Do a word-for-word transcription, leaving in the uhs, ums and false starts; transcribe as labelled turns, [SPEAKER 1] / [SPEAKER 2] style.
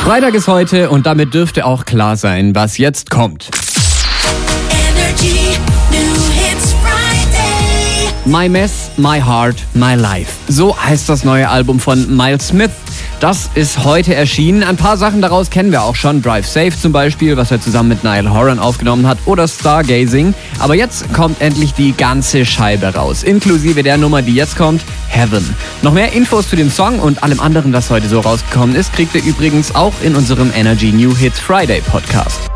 [SPEAKER 1] Freitag ist heute und damit dürfte auch klar sein, was jetzt kommt.
[SPEAKER 2] Energy New Hits Friday.
[SPEAKER 1] My Mess, My Heart, My Life. So heißt das neue Album von Miles Smith. Das ist heute erschienen. Ein paar Sachen daraus kennen wir auch schon. Drive Safe zum Beispiel, was er zusammen mit Niall Horan aufgenommen hat, oder Stargazing. Aber jetzt kommt endlich die ganze Scheibe raus, inklusive der Nummer, die jetzt kommt, Heaven. Noch mehr Infos zu dem Song und allem anderen, was heute so rausgekommen ist, kriegt ihr übrigens auch in unserem Energy New Hits Friday Podcast.